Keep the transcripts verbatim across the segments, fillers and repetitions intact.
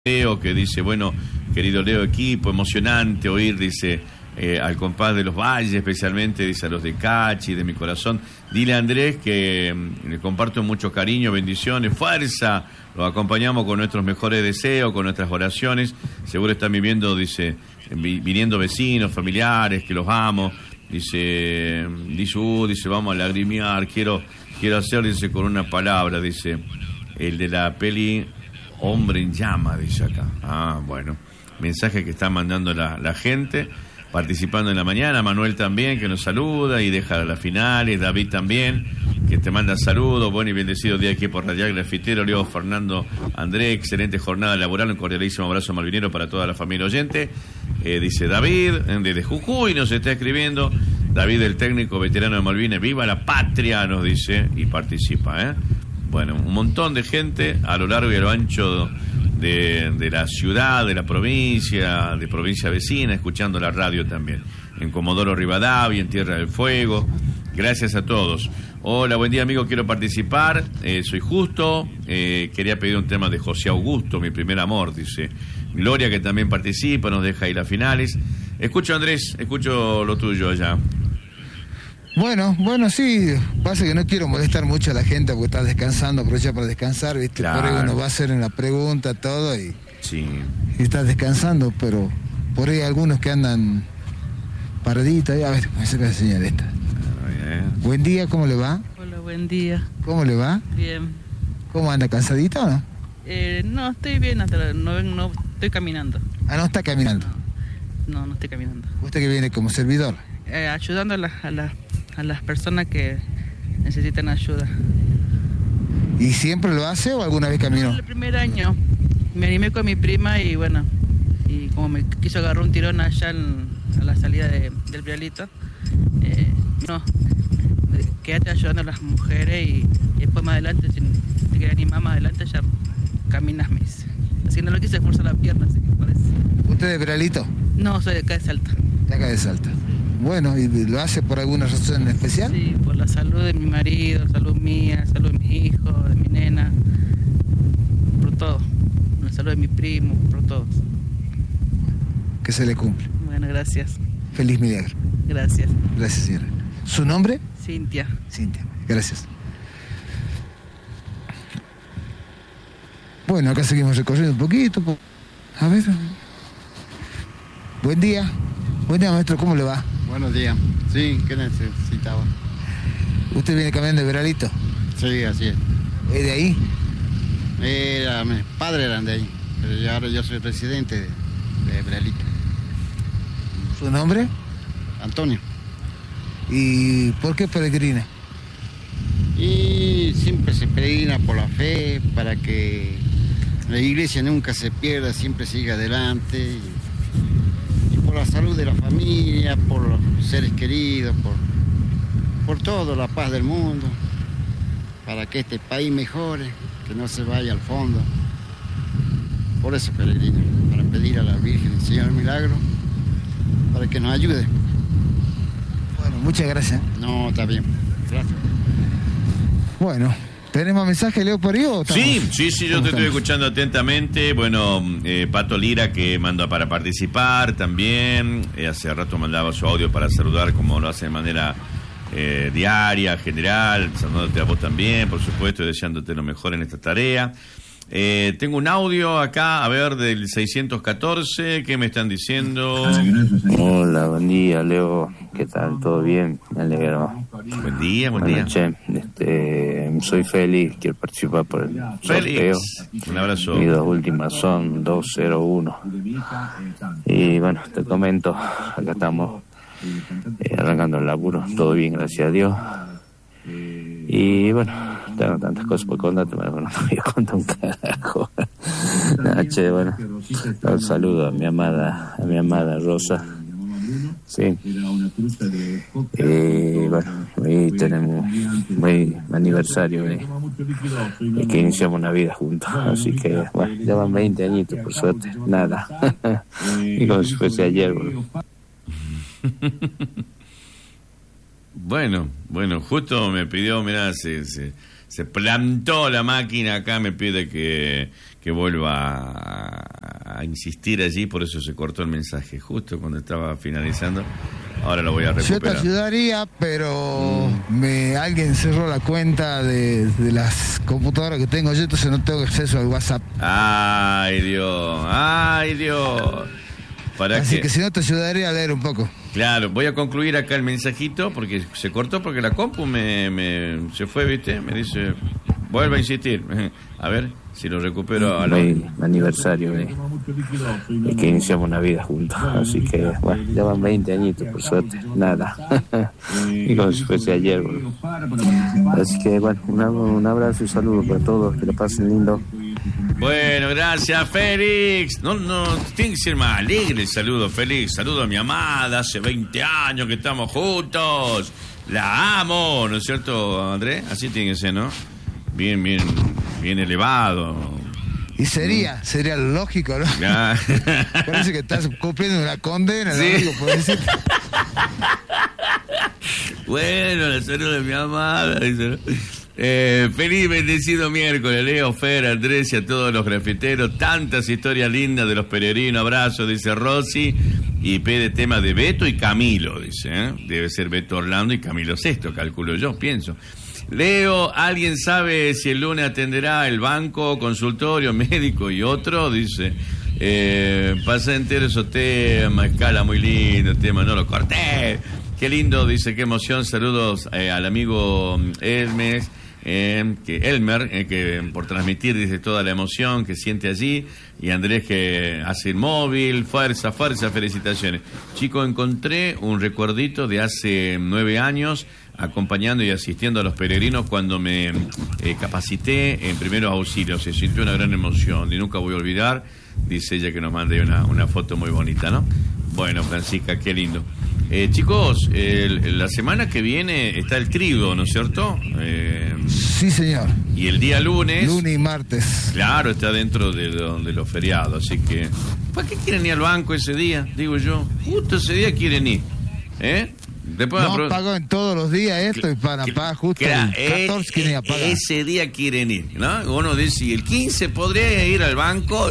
Leo, que dice, bueno, querido Leo, equipo, emocionante oír, dice, eh, al compás de los valles, especialmente, dice, a los de Cachi, de mi corazón. Dile a Andrés que eh, le comparto mucho cariño, bendiciones, fuerza, los acompañamos con nuestros mejores deseos, con nuestras oraciones. Seguro están viviendo, dice, vi, viniendo vecinos, familiares, que los amo. Dice, dice, uh, dice, vamos a lagrimear, quiero, quiero hacer, dice, con una palabra, dice, el de la peli Hombre en Llama, dice acá. Ah, bueno, mensaje que está mandando la, la gente, participando en la mañana. Manuel también, que nos saluda y deja las finales. David también, que te manda saludos. Buen y bendecido día aquí por Radial Grafitero. Leo, Fernando, Andrés, excelente jornada laboral. Un cordialísimo abrazo malvinero para toda la familia oyente. Eh, dice David, desde Jujuy nos está escribiendo. David, el técnico veterano de Malvinas. Viva la patria, nos dice, y participa, ¿eh? Bueno, un montón de gente a lo largo y a lo ancho de, de la ciudad, de la provincia, de provincia vecina, escuchando la radio también. En Comodoro Rivadavia, en Tierra del Fuego. Gracias a todos. Hola, buen día, amigo, quiero participar. Eh, soy Justo. Eh, quería pedir un tema de José Augusto, mi primer amor, dice. Gloria, que también participa, nos deja ahí las finales. Escucho, Andrés, escucho lo tuyo allá. Bueno, bueno, sí, pasa que no quiero molestar mucho a la gente porque está descansando, aprovecha para descansar, ¿viste? Claro. Por ahí uno va a hacer en la pregunta, todo, y, sí. y está descansando, pero por ahí hay algunos que andan paraditos, a ver, me saca la señal esta. Bien. Buen día, ¿cómo le va? Hola, buen día. ¿Cómo le va? Bien. ¿Cómo anda, cansadita o no? Eh, no, estoy bien, hasta la, no, no estoy caminando. Ah, no está caminando. No, no estoy caminando. Usted que viene como servidor. Eh, ayudando a, la, a, la, a las personas que necesitan ayuda. ¿Y siempre lo hace o alguna vez caminó? El primer año me animé con mi prima y bueno, y como me quiso agarrar un tirón allá en, a la salida de, del Brialito, eh, no, quédate ayudando a las mujeres y, y después más adelante, si te quieres animar más adelante, ya caminas, me dice. Así no lo quise esforzar la pierna, así que por eso. ¿Usted es de Brialito? No, soy de acá de Salta. De acá de Salta. Bueno, ¿y lo hace por alguna razón en especial? Sí, por la salud de mi marido, salud mía, salud de mis hijos, de mi nena, por todo. La salud de mi primo, por todos. Que se le cumple. Bueno, gracias. Feliz milagro. Gracias. Gracias, señora. ¿Su nombre? Cintia. Cintia, gracias. Bueno, acá seguimos recorriendo un poquito. A ver. Buen día. Buen día, maestro, ¿cómo le va? Buenos días. Sí, ¿qué necesitaba? ¿Usted viene caminando de Brialito? Sí, así es. ¿Es de ahí? Era, mis padres eran de ahí, pero yo ahora yo soy residente de, de Brialito. ¿Su nombre? Antonio. ¿Y por qué peregrina? Y siempre se peregrina por la fe, para que la iglesia nunca se pierda, siempre siga adelante. Y, y por la salud de la familia, por los seres queridos, por, por todo, la paz del mundo, para que este país mejore, que no se vaya al fondo. Por eso peregrina, para pedir a la Virgen del Señor Milagro, para que nos ayude. Bueno, muchas gracias. No, está bien. Gracias. Bueno, ¿tenemos mensaje, Leo, por ahí o estamos? Sí, sí, sí, yo te estoy escuchando atentamente. Bueno, eh, Pato Lira, que manda para participar también. Eh, hace rato mandaba su audio para saludar, como lo hace de manera eh, diaria, general. Saludándote a vos también, por supuesto, y deseándote lo mejor en esta tarea. Eh, tengo un audio acá, a ver, del seiscientos catorce. ¿Qué me están diciendo? Hola, buen día, Leo. ¿Qué tal? ¿Todo bien? Me alegro. Buen día, buen bueno, día. Che, este, soy Félix, quiero participar por el sorteo. Félix, un abrazo. Mis dos últimas son dos cero uno. Y bueno, te comento, acá estamos eh, arrancando el laburo, todo bien, gracias a Dios. Y bueno, tengo tantas cosas por contarte, pero bueno, no voy a contar un carajo. Nah, che, bueno, un saludo a mi amada, a mi amada Rosa. Sí. Y bueno, hoy tenemos muy aniversario de, de que iniciamos una vida juntos. Así que, bueno, ya van veinte añitos, por suerte, nada. Y como si fuese ayer, bueno. Bueno, bueno, justo me pidió, mirá, se, se, se plantó la máquina acá, me pide que, que vuelva a, a insistir allí, por eso se cortó el mensaje, justo cuando estaba finalizando. Ahora lo voy a recuperar. Yo te ayudaría, pero mm. me alguien cerró la cuenta de, de las computadoras que tengo yo, entonces no tengo acceso al WhatsApp. Ay, Dios, ay, Dios. ¿Para Así qué? que si no te ayudaría a leer un poco. Claro, voy a concluir acá el mensajito porque se cortó porque la compu me, me se fue, ¿viste? Me dice, vuelve a insistir. A ver si lo recupero. A el aniversario de, de que iniciamos una vida juntos. Así que, bueno, ya van veinte añitos, por suerte. Nada. Y como si fuese ayer. Bueno. Así que, bueno, un, un abrazo y un saludo para todos. Que lo pasen lindo. Bueno, gracias, Félix. No, no, tiene que ser más alegre el saludo, Félix. Saludo a mi amada, hace veinte años que estamos juntos. La amo, ¿no es cierto, Andrés? Así tiene que ser, ¿no? Bien, bien, bien elevado. Y sería, sería lógico, ¿no? Ya. Parece que estás cumpliendo una condena, sí. ¿no? Digo, por decir. Bueno, la saludo de mi amada, dice, ¿no? Eh, feliz bendecido miércoles, Leo, Fer, Andrés y a todos los grafiteros. Tantas historias lindas de los peregrinos. Abrazo, dice Rosy. Y pide tema de Beto y Camilo, dice, ¿eh? Debe ser Beto Orlando y Camilo Sexto, calculo yo, pienso. Leo, ¿alguien sabe si el lunes atenderá el banco, consultorio, médico y otro? Dice, eh, pasa entero esos temas, escala muy lindo, tema, no lo corté. Qué lindo, dice, qué emoción. Saludos eh, al amigo Hermes. Eh, que Elmer, eh, que por transmitir dice toda la emoción que siente allí, y Andrés que hace el móvil, fuerza, fuerza, felicitaciones. Chico, encontré un recuerdito de hace nueve años acompañando y asistiendo a los peregrinos cuando me eh, capacité en primeros auxilios. Se sintió una gran emoción y nunca voy a olvidar, dice ella, que nos mande una, una foto muy bonita, ¿no? Bueno, Francisca, qué lindo. Eh, chicos, el, la semana que viene está el trigo, ¿no es cierto? Eh, sí, señor. Y el día lunes... Lunes y martes. Claro, está dentro de, de, de los feriados, así que... ¿Para qué quieren ir al banco ese día? Digo yo, justo ese día quieren ir, ¿eh? Después no apro... pago en todos los días esto y para pagar justo el catorce quieren ir a pagar. Ese día quieren ir, ¿no? Uno dice, ¿y el quince podría ir al banco?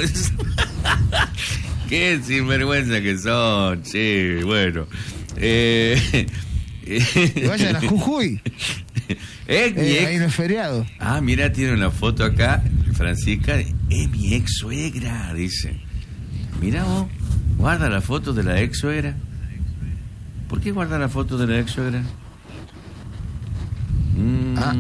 Qué sinvergüenza que son, che, bueno... Eh, eh, vayan a Jujuy. Es mi eh, ex... Ahí no es feriado. Ah, mira, tiene una foto acá, Francisca. Es mi ex suegra, dice. Mira vos, guarda la foto de la ex suegra. ¿Por qué guarda la foto de la ex suegra? Mm, ah.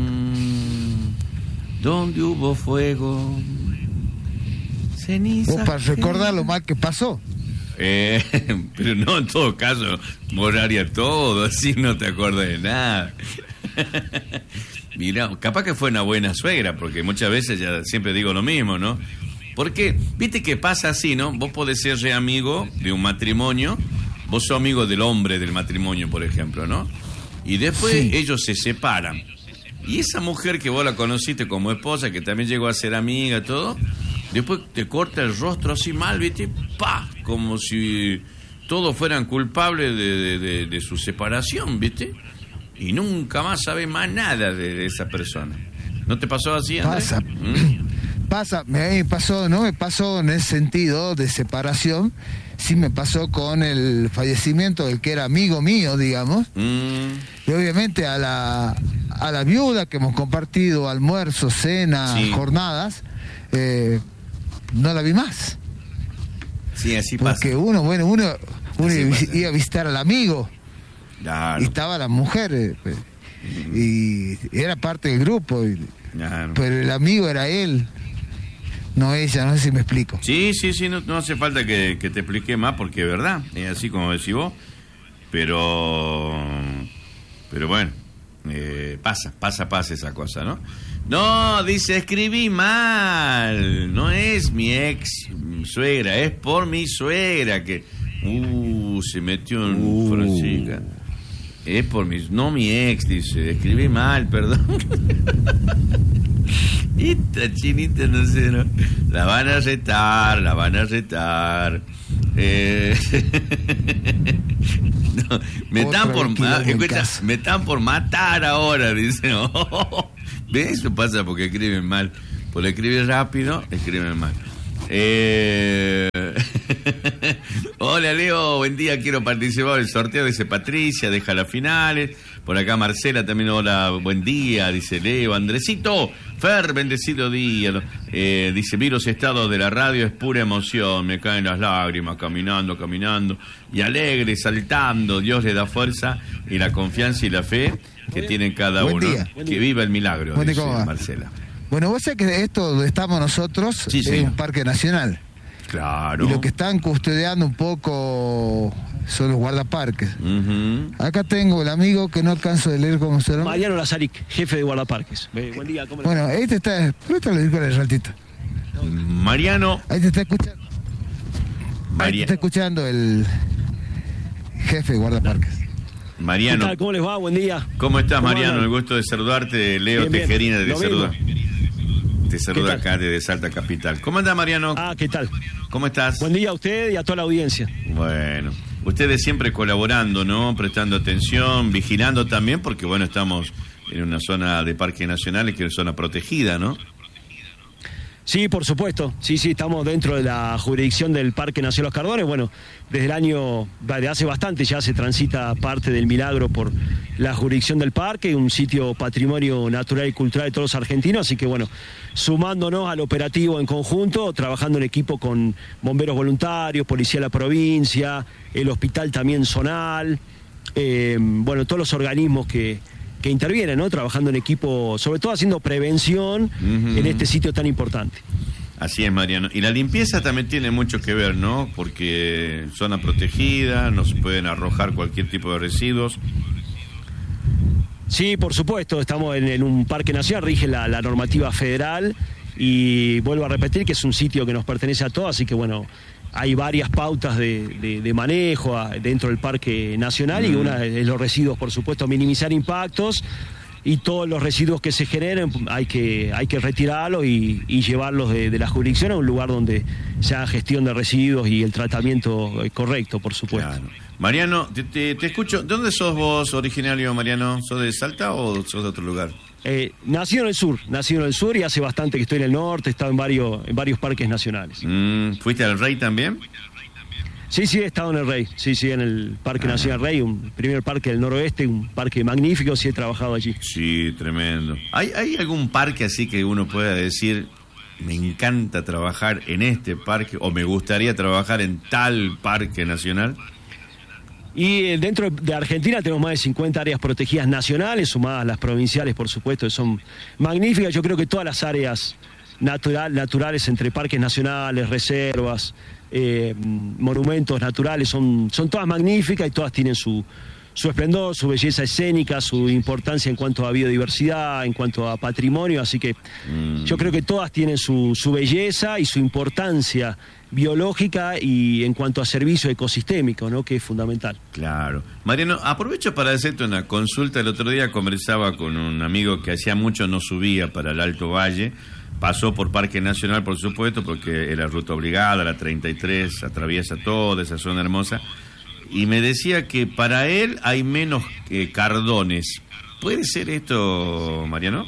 ¿Dónde hubo fuego? Ceniza. Para recordar lo mal que pasó. Eh, pero no, en todo caso, borraría todo, así no te acuerdas de nada. Mira, capaz que fue una buena suegra, porque muchas veces ya siempre digo lo mismo, ¿no? Porque, viste que pasa así, ¿no? Vos podés ser re amigo de un matrimonio, vos sos amigo del hombre del matrimonio, por ejemplo, ¿no? Y después sí. ellos se separan. Y esa mujer que vos la conociste como esposa, que también llegó a ser amiga, todo... Después te corta el rostro así mal, ¿viste? ¡Pah! Como si todos fueran culpables de, de, de, de su separación, ¿viste? Y nunca más sabes más nada de, de esa persona. ¿No te pasó así, Andrés? Pasa. ¿Mm? Pasa, me pasó, no me pasó en ese sentido de separación, sí me pasó con el fallecimiento del que era amigo mío, digamos. Mm. Y obviamente a la, a la viuda que hemos compartido almuerzo, cena, sí. jornadas, eh, no la vi más. Sí, así pasa. Porque uno, bueno, uno, uno iba, iba a visitar al amigo. Claro. Y estaba la mujer. Eh, mm. Y era parte del grupo. Y, claro. Pero el amigo era él, no ella, no sé si me explico. Sí, sí, sí, no, no hace falta que, que te explique más porque es verdad, es así como decís vos. Pero, pero bueno, eh, pasa, pasa, pasa esa cosa, ¿no? No, dice, escribí mal. No es mi ex suegra, es por mi suegra que... Uh, se metió en uh. Francisca. Es por mi... No mi ex, dice. Escribí mal, perdón. Esta chinita, no sé, ¿no? La van a retar, la van a retar. Eh... no, me, están por ma... Escucha, me están por matar ahora, dice. Oh, ¿Ves? Eso pasa porque escriben mal. Por escribir rápido, escriben mal. Eh... Hola Leo, buen día, quiero participar del sorteo, dice Patricia, deja las finales. Por acá Marcela también, hola, buen día, dice Leo. Andresito, Fer, bendecido día. Eh, dice, vi los estados de la radio, es pura emoción, me caen las lágrimas, caminando, caminando, y alegre, saltando, Dios le da fuerza y la confianza y la fe que tiene cada buen uno. Día. Que viva el milagro, buen dice día, Marcela. Bueno, vos sabés que esto donde estamos nosotros sí, es sí. un parque nacional. Claro. Y lo que están custodiando un poco son los guardaparques. Uh-huh. Acá tengo el amigo que no alcanzo de leer cómo se llama. Mariano Lazaric, jefe de guardaparques. Buen día, ¿cómo le Bueno, ahí te está... Préstale el disco al ratito. Mariano. Ahí te está escuchando. Maria... Ahí te está escuchando el jefe de guardaparques. Mariano. ¿Qué tal? ¿Cómo les va? Buen día. ¿Cómo estás, ¿Cómo Mariano? andan? El gusto de saludarte. Leo Bien, bien. Tejerina te Lo saluda. mismo. Te saluda acá desde Salta Capital. ¿Cómo anda, Mariano? Ah, ¿qué tal? ¿Cómo estás? Buen día a usted y a toda la audiencia. Bueno, ustedes siempre colaborando, ¿no? Prestando atención, vigilando también, porque bueno, estamos en una zona de parques nacionales que es zona protegida, ¿no? Sí, por supuesto. Sí, sí, estamos dentro de la jurisdicción del Parque Nacional Los Cardones. Bueno, desde el año, desde hace bastante ya se transita parte del Milagro por la jurisdicción del parque, un sitio patrimonio natural y cultural de todos los argentinos, así que bueno, sumándonos al operativo en conjunto, trabajando en equipo con bomberos voluntarios, policía de la provincia, el hospital también zonal, eh, bueno, todos los organismos que... que intervienen, ¿no? Trabajando en equipo, sobre todo haciendo prevención uh-huh. en este sitio tan importante. Así es, Mariano. Y la limpieza también tiene mucho que ver, ¿no? Porque zona protegida, no se pueden arrojar cualquier tipo de residuos. Sí, por supuesto, estamos en, en un parque nacional, rige la, la normativa federal y vuelvo a repetir que es un sitio que nos pertenece a todos, así que bueno, hay varias pautas de, de, de manejo a, dentro del Parque Nacional mm. y una es los residuos, por supuesto, minimizar impactos y todos los residuos que se generen hay que, hay que retirarlos y, y llevarlos de, de la jurisdicción a un lugar donde se haga gestión de residuos y el tratamiento correcto, por supuesto. Claro. Mariano, te, te, te escucho. ¿De dónde sos vos originario, Mariano? ¿Sos de Salta o sos de otro lugar? Eh, nacido en el sur, nacido en el sur y hace bastante que estoy en el norte, he estado en varios, en varios parques nacionales. Mm, ¿Fuiste al Rey también? Sí, sí, he estado en el Rey, sí, sí, en el Parque ah. Nacional Rey, un primer parque del noroeste, un parque magnífico, sí he trabajado allí. Sí, tremendo. ¿Hay, hay algún parque así que uno pueda decir, me encanta trabajar en este parque o me gustaría trabajar en tal parque nacional? Y dentro de Argentina tenemos más de cincuenta áreas protegidas nacionales, sumadas las provinciales, por supuesto, que son magníficas. Yo creo que todas las áreas natural, naturales entre parques nacionales, reservas, eh, monumentos naturales, son, son todas magníficas y todas tienen su, su esplendor, su belleza escénica, su importancia en cuanto a biodiversidad, en cuanto a patrimonio. Así que mm. yo creo que todas tienen su, su belleza y su importancia biológica y en cuanto a servicio ecosistémico, ¿no? Que es fundamental. Claro. Mariano, aprovecho para hacerte una consulta. El otro día conversaba con un amigo que hacía mucho no subía para el Alto Valle, pasó por Parque Nacional, por supuesto, porque era ruta obligada, la treinta y tres, atraviesa toda esa zona hermosa, y me decía que para él hay menos eh, cardones. ¿Puede ser esto, Mariano?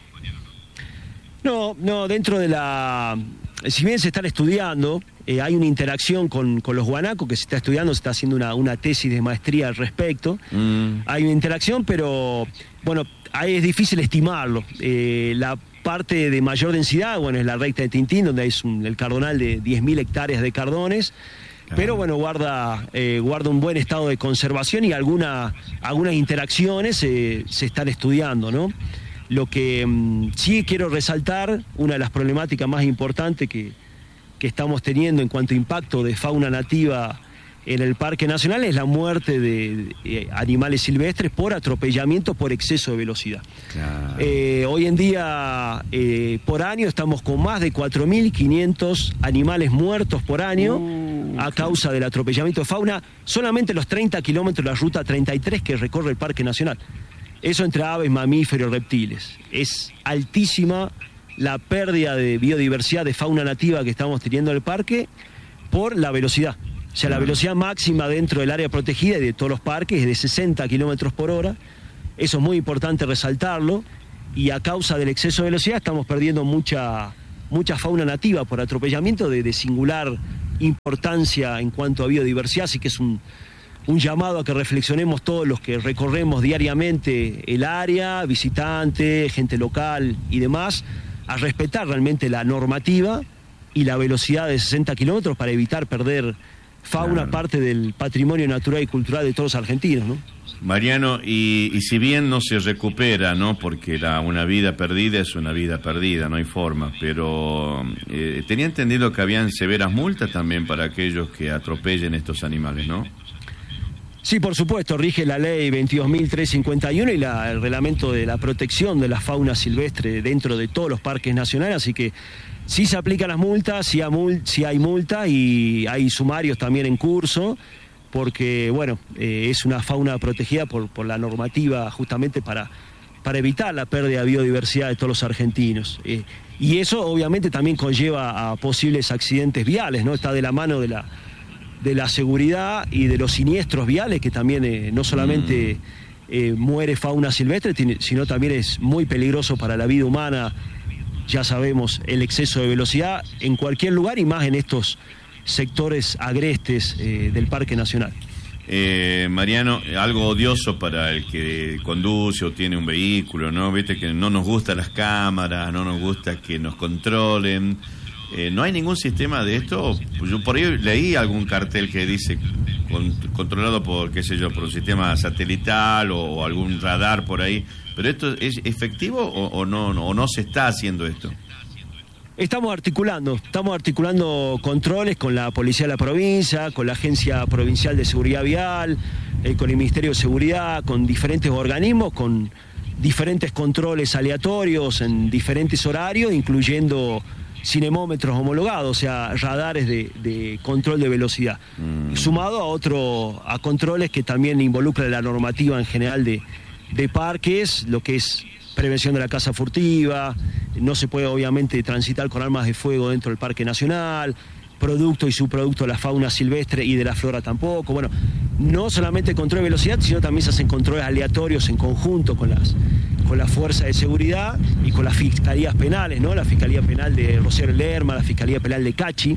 No, no, dentro de la... Si bien se están estudiando, eh, hay una interacción con, con los guanacos que se está estudiando, se está haciendo una, una tesis de maestría al respecto. Mm. Hay una interacción, pero bueno, ahí es difícil estimarlo. Eh, la parte de mayor densidad, bueno, es la recta de Tintín, donde hay un, el cardonal de diez mil hectáreas de cardones, claro. Pero bueno, guarda, eh, guarda un buen estado de conservación y alguna, algunas interacciones eh, se están estudiando, ¿no? Lo que um, sí quiero resaltar, una de las problemáticas más importantes que, que estamos teniendo en cuanto a impacto de fauna nativa en el Parque Nacional es la muerte de, de animales silvestres por atropellamiento por exceso de velocidad. Claro. Eh, hoy en día, eh, por año, estamos con más de cuatro mil quinientos animales muertos por año uh, a causa del atropellamiento de fauna, solamente los treinta kilómetros de la ruta treinta y tres que recorre el Parque Nacional. Eso entre aves, mamíferos, reptiles. Es altísima la pérdida de biodiversidad de fauna nativa que estamos teniendo en el parque por la velocidad. O sea, la velocidad máxima dentro del área protegida y de todos los parques es de sesenta kilómetros por hora. Eso es muy importante resaltarlo. y a causa del exceso de velocidad estamos perdiendo mucha, mucha fauna nativa por atropellamiento de, de singular importancia en cuanto a biodiversidad, así que es un, un llamado a que reflexionemos todos los que recorremos diariamente el área, visitantes, gente local y demás, a respetar realmente la normativa y la velocidad de sesenta kilómetros para evitar perder fauna, claro, parte del patrimonio natural y cultural de todos los argentinos, ¿no? Mariano, y, y si bien no se recupera, ¿no? Porque la, una vida perdida es una vida perdida, no hay forma, pero eh, tenía entendido que habían severas multas también para aquellos que atropellen estos animales, ¿no? Sí, por supuesto, rige la ley veintidós mil trescientos cincuenta y uno y la, el reglamento de la protección de la fauna silvestre dentro de todos los parques nacionales, así que sí se aplican las multas, sí hay, mul sí hay multa y hay sumarios también en curso, porque, bueno, eh, es una fauna protegida por, por la normativa justamente para, para evitar la pérdida de biodiversidad de todos los argentinos. Eh, y eso obviamente también conlleva a posibles accidentes viales, ¿no? Está de la mano de la, de la seguridad y de los siniestros viales, que también eh, no solamente eh, muere fauna silvestre, tiene, sino también es muy peligroso para la vida humana. Ya sabemos el exceso de velocidad en cualquier lugar y más en estos sectores agrestes eh, del Parque Nacional. Eh, Mariano, algo odioso para el que conduce o tiene un vehículo, ¿no? Viste que no nos gustan las cámaras, no nos gusta que nos controlen. Eh, ¿No hay ningún sistema de esto? Yo por ahí leí algún cartel que dice con, controlado por, qué sé yo, por un sistema satelital o, o algún radar por ahí. ¿Pero esto es efectivo o, o, no, o no se está haciendo esto? Estamos articulando, estamos articulando controles con la Policía de la Provincia, con la Agencia Provincial de Seguridad Vial, eh, con el Ministerio de Seguridad, con diferentes organismos, con diferentes controles aleatorios en diferentes horarios, incluyendo cinemómetros homologados, o sea, radares de, de control de velocidad, mm. sumado a otro, a controles que también involucran la normativa en general de, de parques, lo que es prevención de la caza furtiva, no se puede obviamente transitar con armas de fuego dentro del Parque Nacional, producto y subproducto de la fauna silvestre y de la flora tampoco. Bueno, no solamente control de velocidad, sino también se hacen controles aleatorios en conjunto con las con la fuerza de seguridad y con las fiscalías penales, ¿no? La Fiscalía Penal de Rosario Lerma, la Fiscalía Penal de Cachi,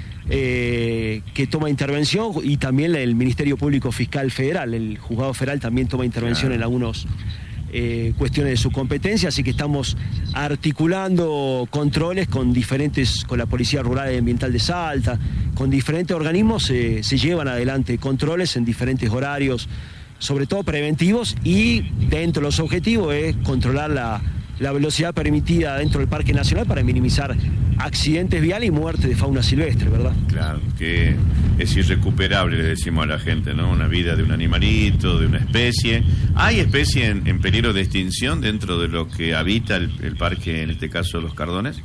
eh, que toma intervención, y también el Ministerio Público Fiscal Federal, el Juzgado Federal también toma intervención, claro, en algunos Eh, cuestiones de su competencia, así que estamos articulando controles con diferentes, con la Policía Rural y Ambiental de Salta, con diferentes organismos eh, se llevan adelante controles en diferentes horarios, sobre todo preventivos, y dentro de los objetivos es controlar la, la velocidad permitida dentro del Parque Nacional para minimizar accidentes viales y muerte de fauna silvestre, ¿verdad? Claro, que es irrecuperable, le decimos a la gente, ¿no? Una vida de un animalito, de una especie. ¿Hay especie en, en peligro de extinción dentro de lo que habita el, el parque, en este caso los cardones?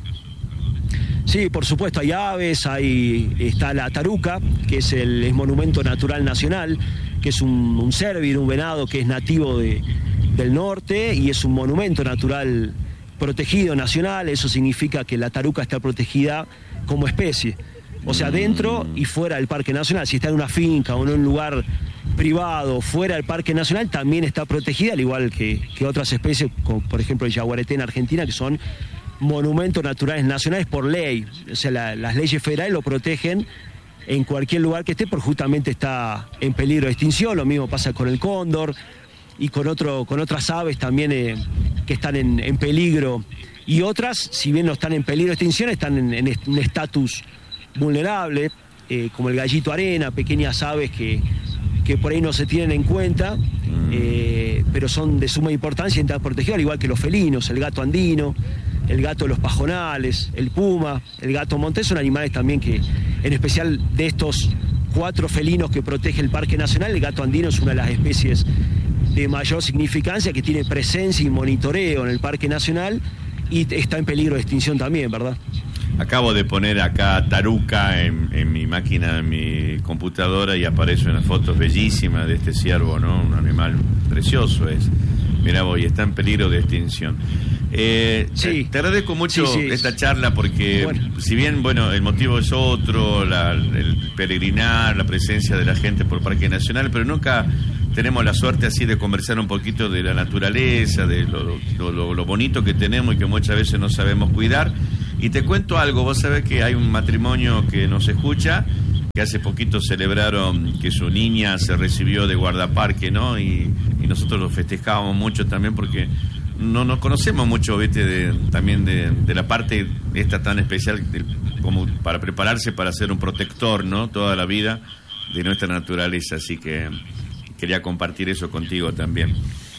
Sí, por supuesto, hay aves, hay, está la taruca, que es el es monumento natural nacional, que es un, un cérvido, un venado que es nativo de, del norte y es un monumento natural protegido nacional. Eso significa que la taruca está protegida como especie, o sea, dentro y fuera del Parque Nacional. Si está en una finca o en un lugar privado fuera del Parque Nacional, también está protegida, al igual que, que otras especies, como por ejemplo el yaguareté en Argentina, que son monumentos naturales nacionales por ley. O sea, la, las leyes federales lo protegen en cualquier lugar que esté, porque justamente está en peligro de extinción. Lo mismo pasa con el cóndor y con, otro, con otras aves también eh, que están en, en peligro, y otras, si bien no están en peligro de extinción, están en, en un estatus vulnerable, eh, como el gallito arena, pequeñas aves que, que por ahí no se tienen en cuenta, eh, pero son de suma importancia y están protegidos, al igual que los felinos, el gato andino, el gato de los pajonales, el puma, el gato montés, son animales también que, en especial de estos cuatro felinos que protege el Parque Nacional, el gato andino es una de las especies de mayor significancia, que tiene presencia y monitoreo en el Parque Nacional y está en peligro de extinción también, ¿verdad? Acabo de poner acá taruca en, en mi máquina, en mi computadora, y aparece una foto bellísima de este ciervo, ¿no? Un animal precioso es. Mirá vos, y está en peligro de extinción. Eh, sí. Te agradezco mucho sí, sí, esta charla, porque bueno, si bien, bueno, el motivo es otro, la, el peregrinar, la presencia de la gente por Parque Nacional, pero nunca tenemos la suerte así de conversar un poquito de la naturaleza, de lo, lo, lo, lo bonito que tenemos y que muchas veces no sabemos cuidar. Y te cuento algo, vos sabés que hay un matrimonio que nos escucha, que hace poquito celebraron que su niña se recibió de guardaparque, ¿no? Y, y nosotros lo festejábamos mucho también porque no nos conocemos mucho, ¿viste? De, también de, de la parte esta tan especial de, como para prepararse para ser un protector, ¿no? Toda la vida de nuestra naturaleza, así que quería compartir eso contigo también.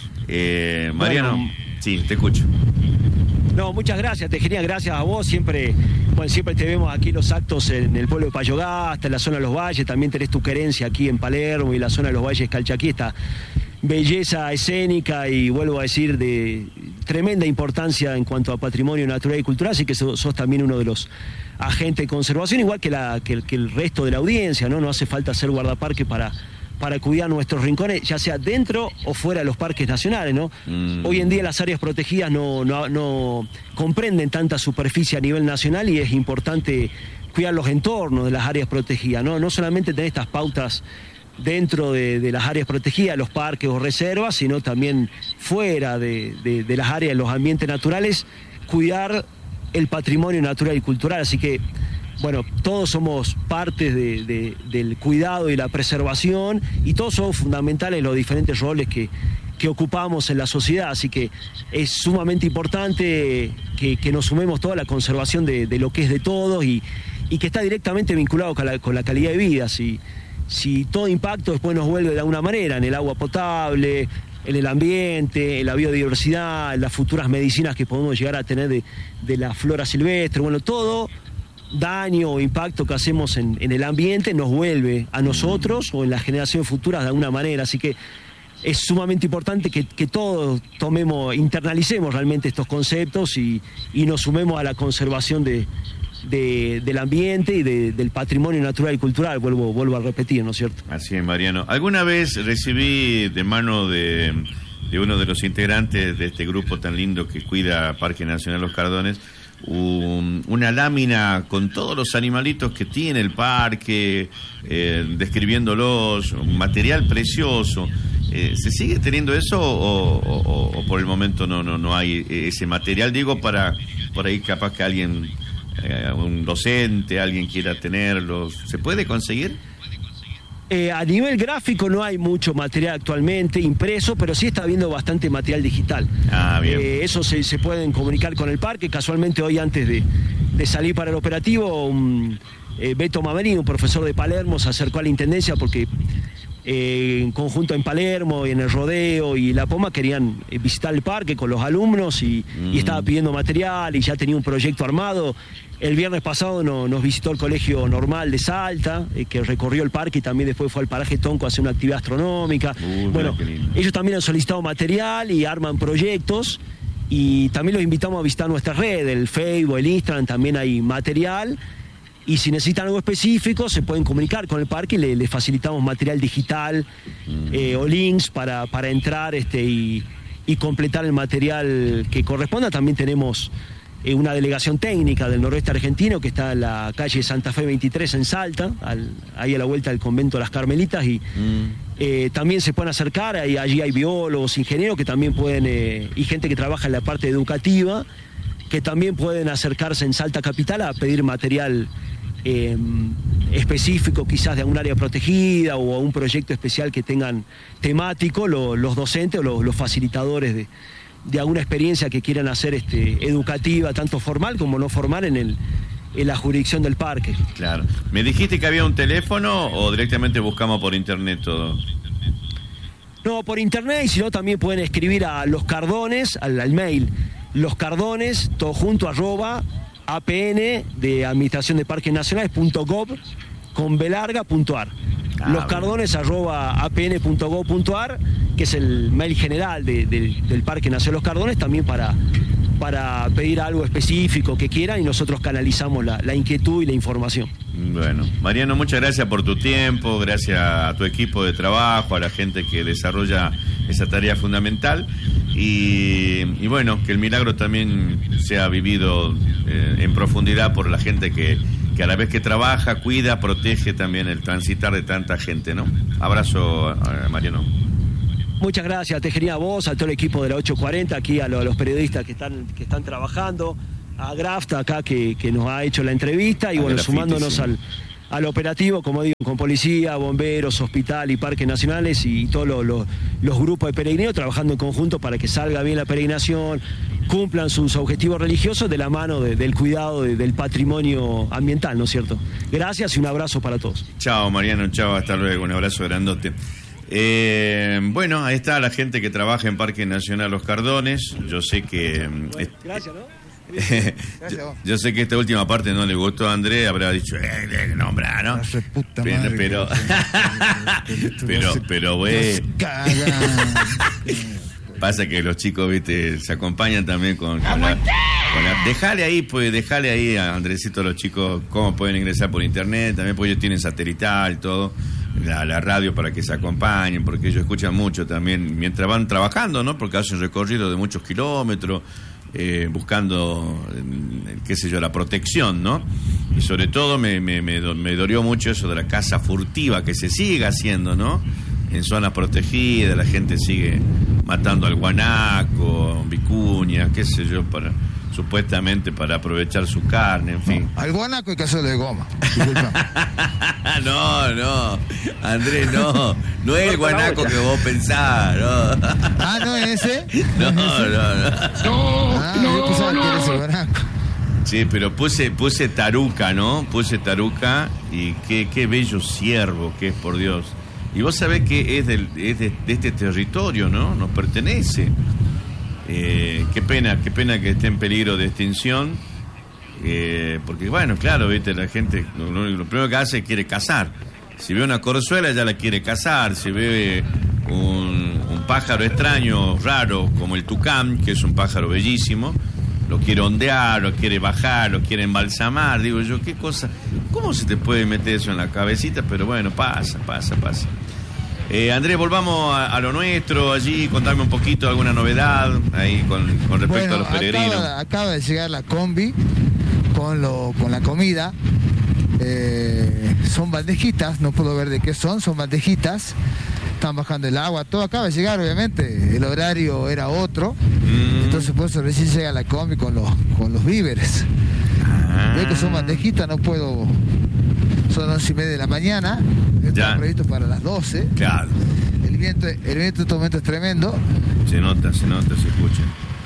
Eh, Mariano, bueno, sí, te escucho. No, muchas gracias, Tejería, gracias a vos. Siempre, bueno, siempre te vemos aquí los actos en el pueblo de Payogasta, en la zona de los valles. También tenés tu querencia aquí en Palermo y la zona de los valles Calchaquí, esta belleza escénica y vuelvo a decir de tremenda importancia en cuanto a patrimonio natural y cultural. Así que sos, sos también uno de los agentes de conservación, igual que, la, que, el, que el resto de la audiencia, ¿no? No hace falta ser guardaparque para... para cuidar nuestros rincones, ya sea dentro o fuera de los parques nacionales, ¿no? Mm. Hoy en día las áreas protegidas no, no, no comprenden tanta superficie a nivel nacional y es importante cuidar los entornos de las áreas protegidas, ¿no? No solamente tener estas pautas dentro de, de las áreas protegidas, los parques o reservas, sino también fuera de, de, de las áreas, de los ambientes naturales, cuidar el patrimonio natural y cultural, así que bueno, todos somos partes de, de, del cuidado y la preservación y todos somos fundamentales en los diferentes roles que, que ocupamos en la sociedad, así que es sumamente importante que, que nos sumemos toda la conservación de, de lo que es de todos y, y que está directamente vinculado con la, con la calidad de vida. Si, si todo impacto después nos vuelve de alguna manera en el agua potable, en el ambiente, en la biodiversidad, en las futuras medicinas que podemos llegar a tener de, de la flora silvestre, bueno, todo daño o impacto que hacemos en, en el ambiente nos vuelve a nosotros o en las generaciones futuras de alguna manera, así que es sumamente importante que, que todos tomemos, internalicemos realmente estos conceptos y, y nos sumemos a la conservación de, de, del ambiente y de, del patrimonio natural y cultural, vuelvo, vuelvo a repetir, ¿no es cierto? Así es, Mariano. Alguna vez recibí de mano de, de uno de los integrantes de este grupo tan lindo que cuida Parque Nacional Los Cardones, Un, una lámina con todos los animalitos que tiene el parque, eh, describiéndolos, un material precioso. Eh, ¿Se sigue teniendo eso o, o, o por el momento no no no hay ese material? Digo, para por ahí capaz que alguien, eh, un docente, alguien quiera tenerlo. ¿Se puede conseguir? Eh, a nivel gráfico no hay mucho material actualmente impreso, pero sí está habiendo bastante material digital. Ah, bien. Eh, eso se, se pueden comunicar con el parque. Casualmente hoy antes de, de salir para el operativo, un, eh, Beto Mamerini, un profesor de Palermo, se acercó a la Intendencia porque eh, en conjunto en Palermo y en el Rodeo y La Poma querían eh, visitar el parque con los alumnos y, mm. y estaba pidiendo material y ya tenía un proyecto armado. El viernes pasado no, nos visitó el Colegio Normal de Salta, eh, que recorrió el parque y también después fue al paraje Tonco a hacer una actividad astronómica. Uh, bueno, ellos también han solicitado material y arman proyectos y también los invitamos a visitar nuestra red, el Facebook, el Instagram, también hay material y si necesitan algo específico se pueden comunicar con el parque y le, le facilitamos material digital mm. eh, o links para, para entrar este, y, y completar el material que corresponda. También tenemos una delegación técnica del noroeste argentino que está en la calle Santa Fe veintitrés en Salta, al, ahí a la vuelta del convento de las Carmelitas y mm. eh, también se pueden acercar, ahí, allí hay biólogos, ingenieros que también pueden, eh, y gente que trabaja en la parte educativa, que también pueden acercarse en Salta Capital a pedir material eh, específico quizás de algún área protegida o a un proyecto especial que tengan temático, lo, los docentes o los, los facilitadores de de alguna experiencia que quieran hacer este, educativa, tanto formal como no formal, en, el, en la jurisdicción del parque. Claro. ¿Me dijiste que había un teléfono o directamente buscamos por internet todo? No, por internet, y si no también pueden escribir a Los Cardones, al, al mail, Los Cardones, todo junto, arroba, apn de Administración de Parques Nacionales, punto gov, con belarga punto ar. Ah, Los Cardones arroba apn punto gov punto ar, que es el mail general de, de, del Parque Nacional Los Cardones, también para, para pedir algo específico que quieran y nosotros canalizamos la, la inquietud y la información. Bueno, Mariano, muchas gracias por tu tiempo, gracias a tu equipo de trabajo, a la gente que desarrolla esa tarea fundamental y, y bueno, que el milagro también sea vivido eh, en profundidad por la gente que que a la vez que trabaja, cuida, protege también el transitar de tanta gente, ¿no? Abrazo, Mariano. Muchas gracias, Tejería, a vos, a todo el equipo de la ocho cuarenta, aquí a, lo, a los periodistas que están, que están trabajando, a Grafta acá que, que nos ha hecho la entrevista y a bueno, sumándonos sí. al, al operativo, como digo, con policía, bomberos, hospital y parques nacionales y todos lo, lo, los grupos de peregrinos trabajando en conjunto para que salga bien la peregrinación, cumplan sus objetivos religiosos de la mano de, del cuidado de, del patrimonio ambiental, ¿no es cierto? Gracias y un abrazo para todos. Chao, Mariano, chao, hasta luego, un abrazo grandote. Eh, bueno, ahí está la gente que trabaja en Parque Nacional Los Cardones. Yo sé que... Bueno, gracias, ¿no? yo, yo sé que esta última parte no le gustó a Andrés, habrá dicho, eh, nombra, ¿no? Puta pero, madre, pero, pero, pero, güey. Pasa que los chicos, viste, se acompañan también con, con, la, con la... Dejale ahí, pues, dejale ahí a Andresito a los chicos cómo pueden ingresar por internet, también pues ellos tienen satelital, todo, la, la radio para que se acompañen, porque ellos escuchan mucho también mientras van trabajando, ¿no? Porque hacen recorrido de muchos kilómetros, eh, buscando, qué sé yo, la protección, ¿no? Y sobre todo me, me, me, me dolió mucho eso de la caza furtiva que se sigue haciendo, ¿no? En zonas protegidas, la gente sigue matando al guanaco, vicuña, qué sé yo, para supuestamente para aprovechar su carne, en fin. No, al guanaco hay que hacerlo de goma. no, no, Andrés, no, no es el guanaco que vos pensás, no. Ah, ¿no es ese? No, no, no. No, ah, no, yo pensaba no. que era ese guanaco. Sí, pero puse, puse taruca, ¿no? Puse taruca y qué, qué bello ciervo que es, por Dios. Y vos sabés que es, del, es de, de este territorio, ¿no? Nos pertenece. Eh, qué pena, qué pena que esté en peligro de extinción. Eh, porque, bueno, claro, viste, la gente lo, lo primero que hace es quiere cazar. Si ve una corzuela ya la quiere cazar. Si ve un, un pájaro extraño, raro, como el tucán, que es un pájaro bellísimo, lo quiere ondear, lo quiere bajar, lo quiere embalsamar. Digo yo, qué cosa, ¿cómo se te puede meter eso en la cabecita? Pero bueno, pasa, pasa, pasa. Eh, Andrés, volvamos a, a lo nuestro allí, contame un poquito alguna novedad ahí con, con respecto bueno, a los peregrinos. Acaba, acaba de llegar la combi con, lo, con la comida. Eh, son bandejitas, no puedo ver de qué son, son bandejitas. Están bajando el agua, todo acaba de llegar, obviamente. El horario era otro, mm. entonces por eso recién llega la combi con los, con los víveres. Ah. Veo que son bandejitas, no puedo. Son once y media de la mañana, está previsto para las doce. Claro. El viento, el viento en este momento es tremendo. Se nota, se nota, se escucha.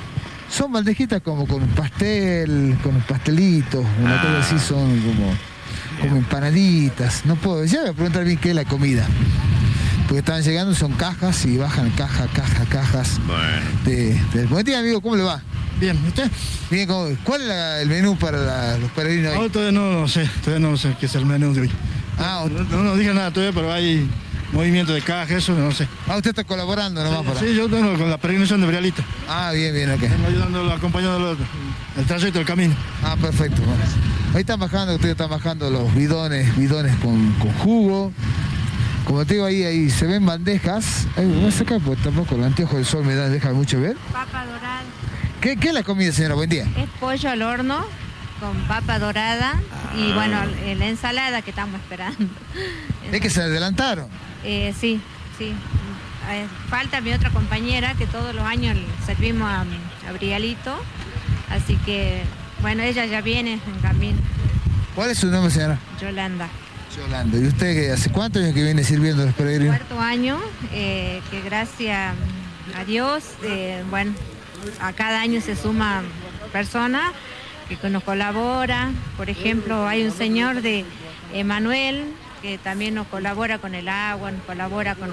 Son bandejitas como con un pastel, con un pastelito, una ah. cosa así, son como, como empanaditas. No puedo, ya voy a preguntar bien qué es la comida. Porque están llegando, son cajas y bajan caja, caja, cajas. Bueno. De, de... Buen día, amigo, ¿cómo le va? Bien, ¿usted? Bien, ¿cómo... ¿cuál es la, el menú para la, los peregrinos hoy? No, todavía no, no sé, todavía no sé qué es el menú de hoy. Ah, no, no, no dije nada todavía, pero hay movimiento de caja, eso, no sé. Ah, usted está colaborando nomás sí, para... Sí, yo tengo con la peregrinación de Brialito. Ah, bien, bien, ok. Vengo ayudando, acompañando el trayecto del camino. Ah, perfecto. Bueno. Ahí están bajando, ustedes están bajando los bidones, bidones con, con jugo. Como te digo, ahí, ahí se ven bandejas. Ay, me voy a sacar porque tampoco el anteojo del sol me da, deja mucho ver. Papa dorada. ¿Qué, ¿Qué es la comida, señora? Buen día. Es pollo al horno con papa dorada ah. y bueno, la ensalada que estamos esperando. ¿Es que se adelantaron? Eh, sí, sí. Eh, falta mi otra compañera que todos los años servimos a, a Brialito. Así que, bueno, ella ya viene en camino. ¿Cuál es su nombre, señora? Yolanda. Yolanda. ¿Y usted hace cuántos años que viene sirviendo a los peregrinos? Cuarto año, eh, que gracias a Dios, eh, bueno, a cada año se suman personas que nos colaboran. Por ejemplo, hay un señor de Emanuel que también nos colabora con el agua, nos colabora con el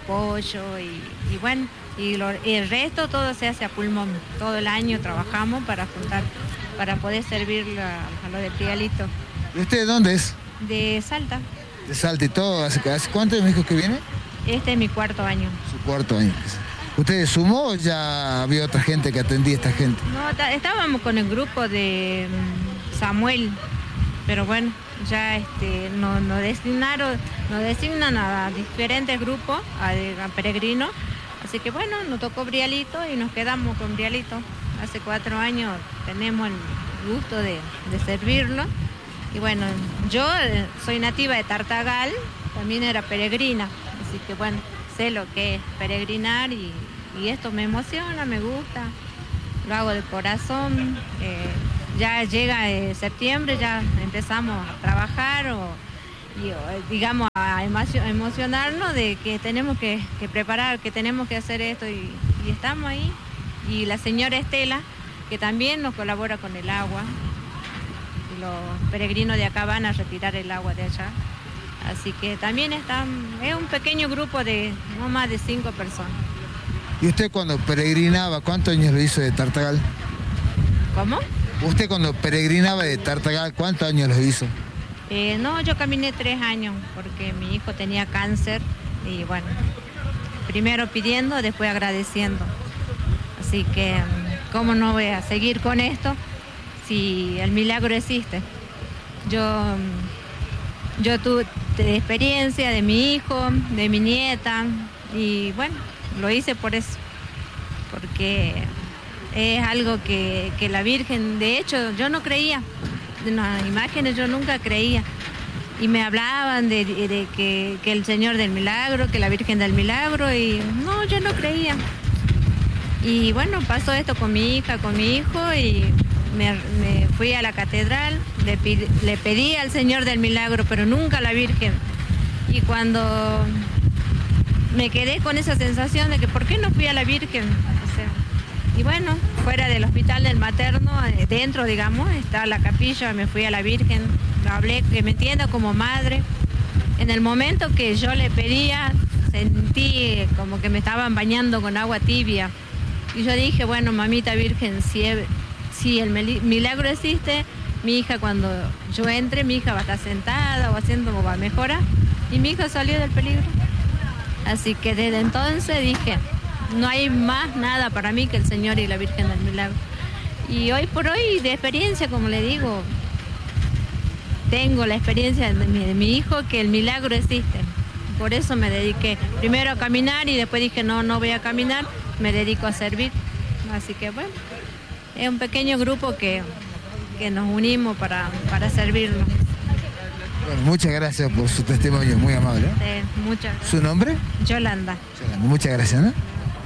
pollo y, y bueno, y lo, el resto todo se hace a pulmón. Todo el año trabajamos para juntar, para poder servir a, a lo de Brialito. ¿Y usted de dónde es? De Salta. De Salta y todo. ¿Hace, hace cuánto me dijo que viene? Este es mi cuarto año. Su cuarto año. ¿Usted sumó o ya había otra gente que atendía a esta gente? No, estábamos con el grupo de Samuel, pero bueno, ya este, nos, nos designaron, nos designan a diferentes grupos, a, a peregrinos, así que bueno, nos tocó Brialito y nos quedamos con Brialito. Hace cuatro años tenemos el gusto de, de servirlo. Y bueno, yo soy nativa de Tartagal, también era peregrina, así que bueno, sé lo que es peregrinar y, y esto me emociona, me gusta, lo hago de corazón. Eh, ya llega eh, septiembre, ya empezamos a trabajar o, y, o, digamos a emo- emocionarnos de que tenemos que, que preparar, que tenemos que hacer esto y, y estamos ahí. Y la señora Estela, que también nos colabora con el agua. Los peregrinos de acá van a retirar el agua de allá. Así que también está, es un pequeño grupo de no más de cinco personas. ¿Y usted cuando peregrinaba, cuántos años lo hizo de Tartagal? ¿Cómo? ¿Usted cuando peregrinaba de Tartagal, cuántos años lo hizo? Eh, no, yo caminé tres años porque mi hijo tenía cáncer y bueno, primero pidiendo, después agradeciendo. Así que, ¿cómo no voy a seguir con esto si el milagro existe? Yo, yo tuve experiencia de mi hijo, de mi nieta y bueno, lo hice por eso, porque es algo que, que la Virgen, de hecho, yo no creía, en las imágenes yo nunca creía. Y me hablaban de, de que, que el Señor del Milagro, que la Virgen del Milagro, y no, yo no creía. Y bueno, pasó esto con mi hija, con mi hijo, y me, me fui a la catedral, le, pid, le pedí al Señor del Milagro, pero nunca a la Virgen. Y cuando me quedé con esa sensación de que ¿por qué no fui a la Virgen? O sea, y bueno, fuera del hospital del materno, dentro, digamos, está la capilla, me fui a la Virgen, hablé, que me entienda como madre. En el momento que yo le pedía, sentí como que me estaban bañando con agua tibia. Y yo dije, bueno, mamita Virgen, si, si el milagro existe, mi hija cuando yo entre, mi hija va a estar sentada o haciendo o va a mejorar. Y mi hija salió del peligro. Así que desde entonces dije, no hay más nada para mí que el Señor y la Virgen del Milagro. Y hoy por hoy, de experiencia, como le digo, tengo la experiencia de mi, de mi hijo que el milagro existe. Por eso me dediqué primero a caminar y después dije, no, no voy a caminar, me dedico a servir. Así que bueno, es un pequeño grupo que, que nos unimos para, para servirnos. Bueno, muchas gracias por su testimonio, muy amable. ¿Eh? Sí, muchas gracias. ¿Su nombre? Yolanda. Yolanda. Muchas gracias, ¿no?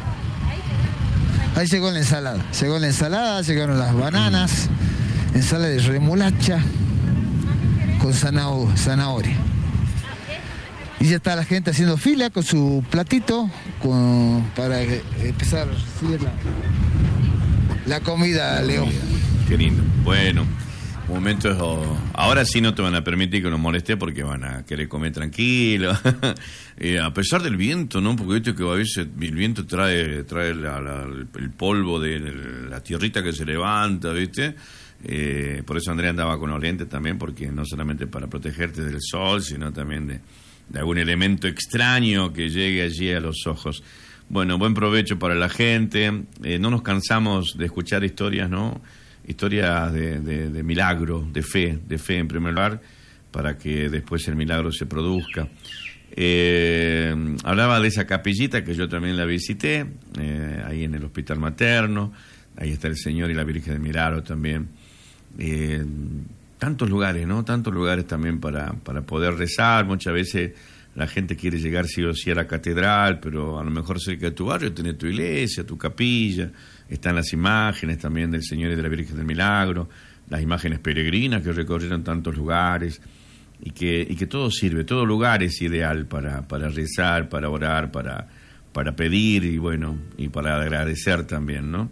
Ahí llegó la ensalada. Llegó la ensalada, llegaron las bananas, ensalada de remolacha con zanahoria. Y ya está la gente haciendo fila con su platito con, para empezar a recibir la, la comida, Leo. Qué lindo. Bueno, momentos. Oh, ahora sí no te van a permitir que nos moleste porque van a querer comer tranquilo. eh, a pesar del viento, ¿no? Porque viste que a veces el viento trae, trae la, la, el polvo de la tierrita que se levanta, ¿viste? Eh, por eso Andrea andaba con los lentes también, porque no solamente para protegerte del sol, sino también de, de algún elemento extraño que llegue allí a los ojos. Bueno, buen provecho para la gente. Eh, no nos cansamos de escuchar historias, ¿no? Historias de, de, de milagro, de fe, de fe en primer lugar, para que después el milagro se produzca. Eh, hablaba de esa capillita que yo también la visité, eh, ahí en el hospital materno. Ahí está el Señor y la Virgen del Milagro también. Eh, tantos lugares, ¿no? Tantos lugares también para, para poder rezar. Muchas veces la gente quiere llegar sí o sí a la catedral, pero a lo mejor cerca de tu barrio tenés tu iglesia, tu capilla, están las imágenes también del Señor y de la Virgen del Milagro, las imágenes peregrinas que recorrieron tantos lugares, y que, y que todo sirve, todo lugar es ideal para, para rezar, para orar, para, para pedir y bueno, y para agradecer también, ¿no?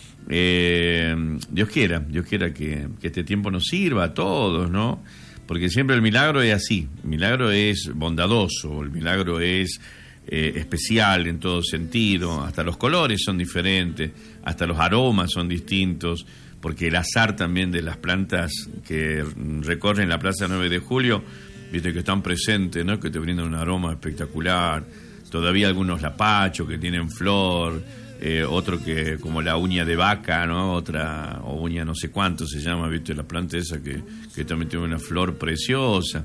Eh, Dios quiera, Dios quiera que, que este tiempo nos sirva a todos, ¿no? Porque siempre el milagro es así, el milagro es bondadoso, el milagro es eh, especial en todo sentido, hasta los colores son diferentes, hasta los aromas son distintos, porque el azar también de las plantas que recorren la Plaza nueve de julio, viste que están presentes, ¿no? Que te brindan un aroma espectacular, todavía algunos lapachos que tienen flor, Eh, otro que como la uña de vaca, ¿no? Otra, o uña no sé cuánto se llama, ¿viste? La planta esa que, que también tiene una flor preciosa.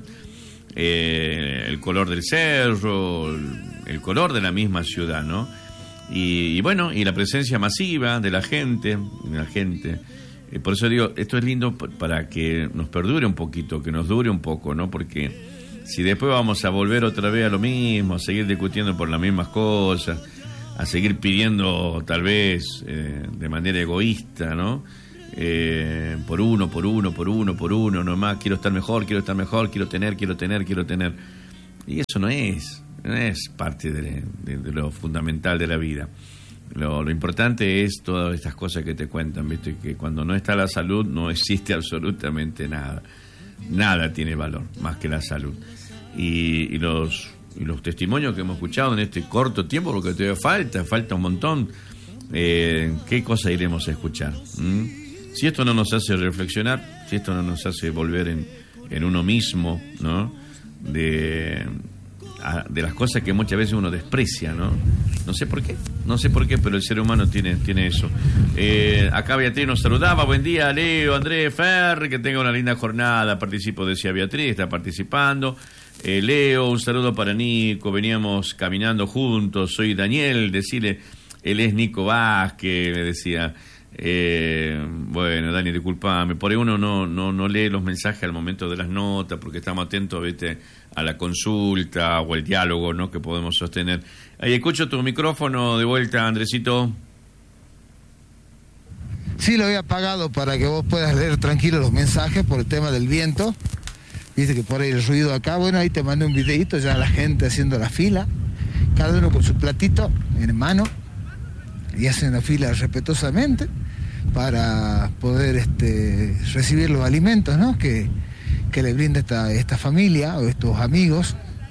Eh, el color del cerro, el, el color de la misma ciudad, ¿no? Y, y bueno, y la presencia masiva de la gente, de la gente. Eh, por eso digo, esto es lindo p- para que nos perdure un poquito, que nos dure un poco, ¿no? Porque Si después vamos a volver otra vez a lo mismo, a seguir discutiendo por las mismas cosas, a seguir pidiendo tal vez eh, de manera egoísta, ¿no? Eh, por uno, por uno, por uno, por uno, nomás, quiero estar mejor, quiero estar mejor, quiero tener, quiero tener, quiero tener. Y eso no es, no es parte de, de, de lo fundamental de la vida. Lo, lo importante es todas estas cosas que te cuentan, ¿viste? Que cuando no está la salud no existe absolutamente nada. Nada tiene valor más que la salud. Y, y los y los testimonios que hemos escuchado en este corto tiempo, porque todavía falta, falta un montón, eh, ¿qué cosa iremos a escuchar? ¿Mm? Si esto no nos hace reflexionar, si esto no nos hace volver en, en uno mismo, ¿no? De, a, de las cosas que muchas veces uno desprecia, ¿no? No sé por qué, no sé por qué, pero el ser humano tiene, tiene eso. Eh, acá Beatriz nos saludaba, buen día, Leo, Andrés, Fer, que tenga una linda jornada, participo, decía Beatriz, está participando. Eh, Leo, un saludo para Nico, veníamos caminando juntos, soy Daniel, decirle, él es Nico Vázquez, me decía. Eh, bueno, Dani, disculpame, por ahí uno no, no, no lee los mensajes al momento de las notas porque estamos atentos, ¿viste?, a la consulta o el diálogo, ¿no?, que podemos sostener. Ahí escucho tu micrófono de vuelta, Andresito. Sí, lo había apagado para que vos puedas leer tranquilo los mensajes por el tema del viento. Viste que por ahí el ruido acá, bueno, ahí te mandé un videito, ya la gente haciendo la fila, cada uno con su platito en mano, y hacen la fila respetuosamente para poder este, recibir los alimentos, ¿no?, que, que le brinda esta, esta familia o estos amigos,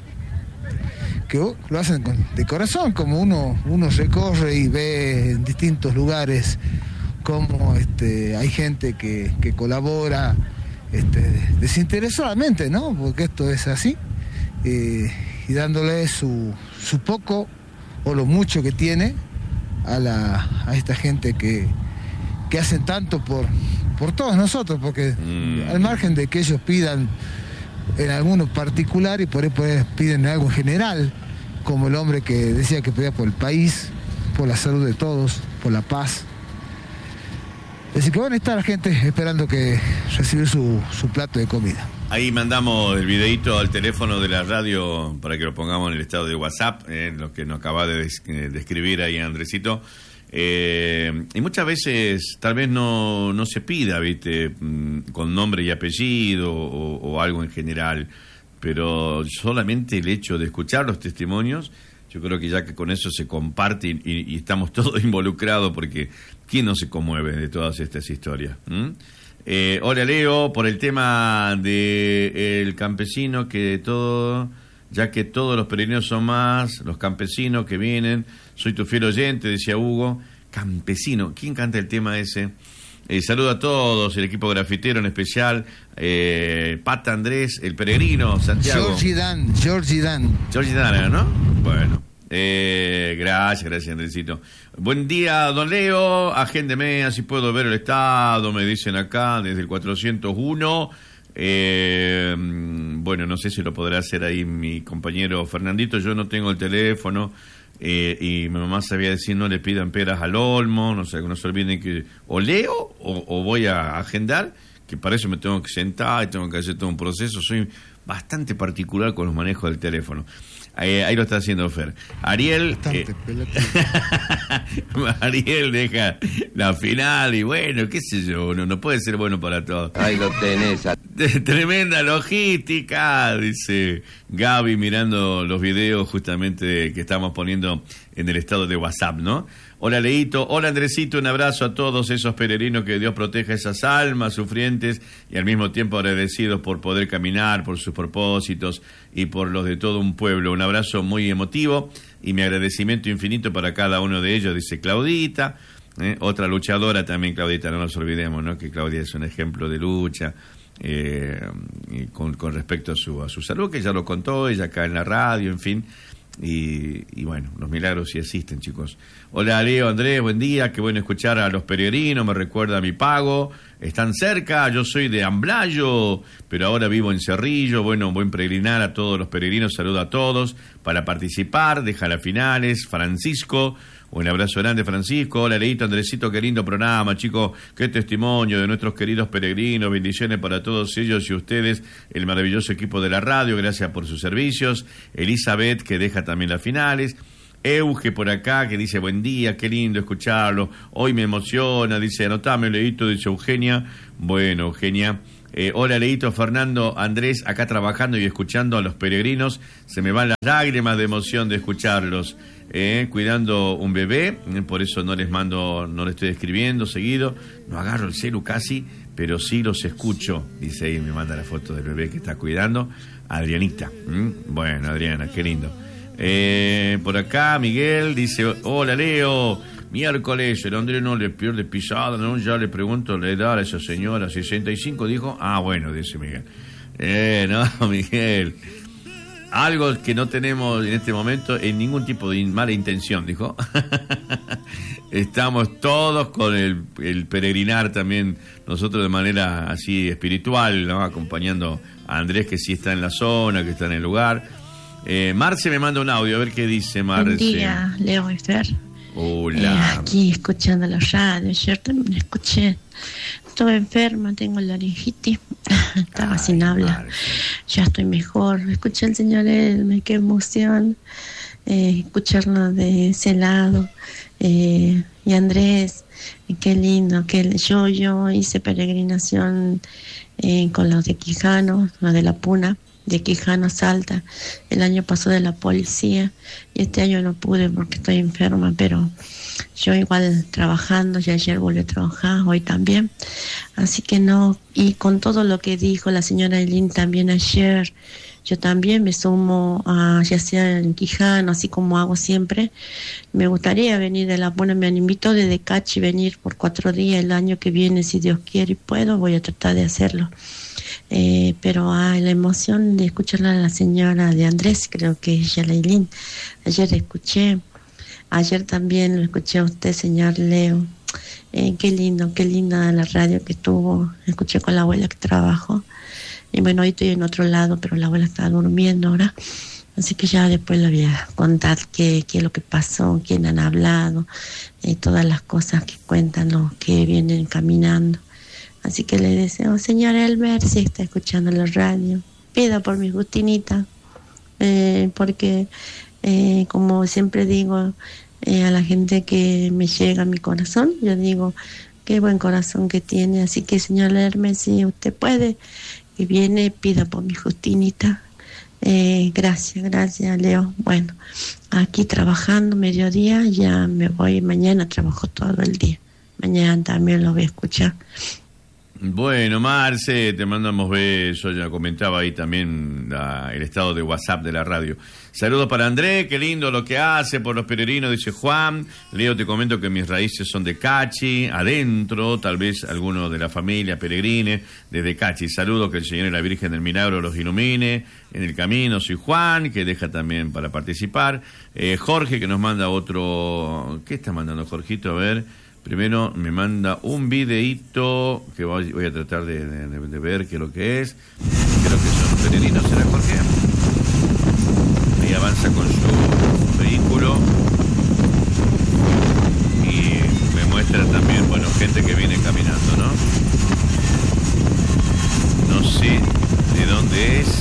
que uh, lo hacen con, de corazón, como uno, uno recorre y ve en distintos lugares cómo este, hay gente que, que colabora este, desinteresadamente, ¿no?, porque esto es así, eh, y dándole su, su poco o lo mucho que tiene a la a esta gente que, que hacen tanto por, por todos nosotros, porque mm. al margen de que ellos pidan en alguno particular y por ahí, por ahí piden algo en general, como el hombre que decía que pedía por el país, por la salud de todos, por la paz. Así que bueno, está la gente esperando que recibir su, su plato de comida. Ahí mandamos el videito al teléfono de la radio para que lo pongamos en el estado de WhatsApp, eh, lo que nos acaba de describir ahí Andresito. Eh, y muchas veces tal vez no, no se pida, ¿viste?, con nombre y apellido o, o algo en general, pero solamente el hecho de escuchar los testimonios, yo creo que ya que con eso se comparte y, y, y estamos todos involucrados, porque ¿quién no se conmueve de todas estas historias? ¿Mm? Eh, hola Leo, por el tema de el campesino, que todo, ya que todos los peregrinos son más los campesinos que vienen, soy tu fiel oyente, decía Hugo. Campesino, ¿quién canta el tema ese? Eh, saludo a todos, el equipo grafitero en especial, eh, Pata Andrés, el peregrino, Santiago. Georgie Dan, Georgie Dan. Georgie Dan, ¿no? Bueno. Eh, gracias, gracias Andresito. Buen día, don Leo, agéndeme, así puedo ver el estado, me dicen acá, desde el cuatrocientos uno. Eh, bueno, no sé si lo podrá hacer ahí mi compañero Fernandito, yo no tengo el teléfono, eh, y mi mamá sabía decir no le pidan peras al olmo, no sé, no se olviden que o leo o, o voy a agendar, que para eso me tengo que sentar y tengo que hacer todo un proceso, soy bastante particular con los manejos del teléfono. Ahí, ahí lo está haciendo Fer. Ariel eh, Ariel deja la final y bueno, qué sé yo, no, no puede ser bueno para todos. Ahí lo tenés. Tremenda logística, dice Gaby mirando los videos justamente que estamos poniendo en el estado de WhatsApp, ¿no? Hola Leito, hola Andresito, un abrazo a todos esos peregrinos, que Dios proteja esas almas sufrientes y al mismo tiempo agradecidos por poder caminar, por sus propósitos y por los de todo un pueblo. Un abrazo muy emotivo y mi agradecimiento infinito para cada uno de ellos, dice Claudita, ¿eh? Otra luchadora también, Claudita, no nos olvidemos, ¿no?, que Claudia es un ejemplo de lucha eh, y con, con respecto a su, a su salud, que ya lo contó ella acá en la radio, en fin. Y, y bueno, los milagros sí existen, chicos. Hola Leo, Andrés, buen día, qué bueno escuchar a los peregrinos, me recuerda a mi pago, están cerca. Yo soy de Amblayo, pero ahora vivo en Cerrillo. Bueno, buen peregrinar a todos los peregrinos. Saludo a todos para participar. Deja las finales. Francisco. Un abrazo grande, Francisco. Hola, Leito, Andresito, qué lindo programa, chicos. Qué testimonio de nuestros queridos peregrinos. Bendiciones para todos ellos y ustedes, el maravilloso equipo de la radio. Gracias por sus servicios. Elizabeth, que deja también las finales. Euge por acá, que dice, buen día, qué lindo escucharlo. Hoy me emociona, dice, anotame, Leito, dice Eugenia. Bueno, Eugenia. Eh, hola, Leito, Fernando, Andrés, acá trabajando y escuchando a los peregrinos. Se me van las lágrimas de emoción de escucharlos. Eh, cuidando un bebé, eh, por eso no les mando, no les estoy escribiendo seguido, no agarro el celu casi, pero sí los escucho, dice ahí, me manda la foto del bebé que está cuidando, Adrianita. ¿Mm? Bueno, Adriana, qué lindo. Eh, por acá Miguel dice, hola Leo, miércoles, el Andrés no le pierde pisada, ¿no? Ya le pregunto la edad a esa señora, sesenta y cinco dijo, ah bueno, dice Miguel. Eh, no, Miguel. Algo que no tenemos en este momento en ningún tipo de mala intención, dijo. Estamos todos con el, el peregrinar también, nosotros de manera así espiritual, ¿no? Acompañando a Andrés, que sí está en la zona, que está en el lugar. Eh, Marce me manda un audio, a ver qué dice Marce. Buen día, Leo y Fer. Hola. Eh, aquí escuchando la radio, ayer también escuché. Estuve enferma, tengo laringitis, estaba Ay, sin habla. Marce. Ya estoy mejor. Escuché al señor Elme, qué emoción eh, escucharlo de ese lado. Eh, y Andrés, qué lindo. Que yo, yo hice peregrinación eh, con los de Quijano, los de La Puna, de Quijano Salta, el año pasado de la policía, y este año no pude porque estoy enferma, pero yo igual trabajando, y ayer volví a trabajar, hoy también, así que no, y con todo lo que dijo la señora Eileen también ayer, yo también me sumo a, ya sea en Quijano, así como hago siempre. Me gustaría venir de La Puna, me han invitado desde Cachi venir por cuatro días el año que viene, si Dios quiere y puedo, voy a tratar de hacerlo. Eh, pero ah, la emoción de escucharla a la señora de Andrés, creo que ella, Leilín, ayer escuché, ayer también lo escuché a usted, señor Leo. Eh, qué lindo, qué linda la radio que tuvo, escuché con la abuela que trabajó. Y bueno, hoy estoy en otro lado, pero la abuela está durmiendo ahora. Así que ya después le voy a contar qué, qué es lo que pasó, quién han hablado, eh, todas las cosas que cuentan los que vienen caminando. Así que le deseo, señor Elmer, si está escuchando la radio, pida por mi Justinita, eh, porque eh, como siempre digo eh, a la gente que me llega a mi corazón, yo digo, qué buen corazón que tiene. Así que, señor Elmer, si usted puede, que viene, pida por mi Justinita. Eh, gracias, gracias, Leo. Bueno, aquí trabajando mediodía, ya me voy, mañana trabajo todo el día. Mañana también lo voy a escuchar. Bueno, Marce, te mandamos besos, ya comentaba ahí también la, el estado de WhatsApp de la radio. Saludos para Andrés, qué lindo lo que hace por los peregrinos, dice Juan. Leo, te comento que mis raíces son de Cachi, adentro, tal vez alguno de la familia peregrine desde Cachi. Saludos, que el Señor y la Virgen del Milagro los ilumine en el camino. Soy Juan, que deja también para participar. Eh, Jorge, que nos manda otro... ¿Qué está mandando Jorgito? A ver... Primero me manda un videíto que voy, voy a tratar de, de, de ver qué es lo que es. Creo que son peregrinos, ¿será Jorge? Ahí avanza con su vehículo. Y me muestra también, bueno, gente que viene caminando, ¿no? No sé de dónde es.